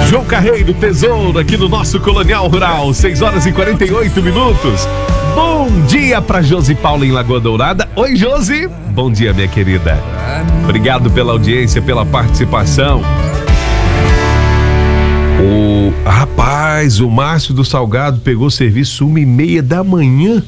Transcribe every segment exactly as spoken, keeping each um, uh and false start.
João Carreiro, Tesouro, aqui no nosso Colonial Rural, seis horas e quarenta e oito minutos. Bom dia pra Josi Paula em Lagoa Dourada. Oi, Josi. Bom dia, minha querida. Obrigado pela audiência, pela participação. O rapaz, o Márcio do Salgado pegou serviço uma e meia da manhã.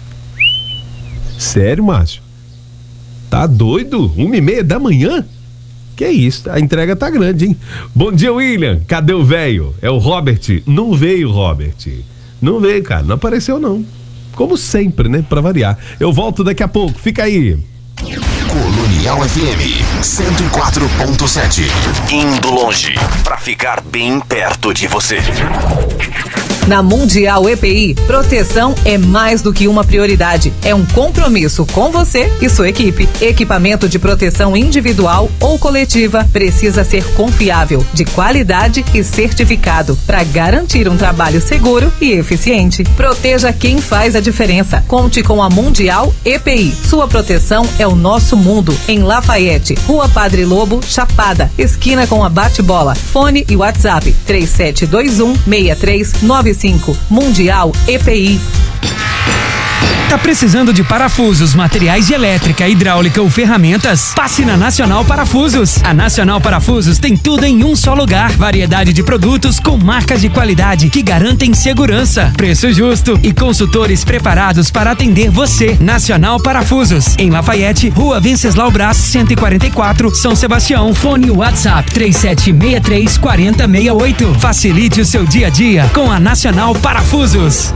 Sério, Márcio? Tá doido? Uma e meia da manhã? Que isso, a entrega tá grande, hein? Bom dia, William. Cadê o velho? É o Robert. Não veio, Robert. Não veio, cara. Não apareceu, não. Como sempre, né? Pra variar. Eu volto daqui a pouco. Fica aí. Colonial F M cento e quatro ponto sete. Indo longe pra ficar bem perto de você. Na Mundial E P I, proteção é mais do que uma prioridade. É um compromisso com você e sua equipe. Equipamento de proteção individual ou coletiva precisa ser confiável, de qualidade e certificado para garantir um trabalho seguro e eficiente. Proteja quem faz a diferença. Conte com a Mundial E P I. Sua proteção é o nosso mundo. Em Lafayette, Rua Padre Lobo, Chapada, esquina com a Bate-Bola. Fone e WhatsApp três sete dois um, seis três nove cinco. Mundial E P I. Tá precisando de parafusos, materiais de elétrica, hidráulica ou ferramentas? Passe na Nacional Parafusos. A Nacional Parafusos tem tudo em um só lugar. Variedade de produtos com marcas de qualidade que garantem segurança, preço justo e consultores preparados para atender você. Nacional Parafusos, em Lafayette, Rua Venceslau Braz, cento e quarenta e quatro, São Sebastião. Fone WhatsApp três sete seis três, quatro zero seis oito. Facilite o seu dia a dia com a Nacional Parafusos.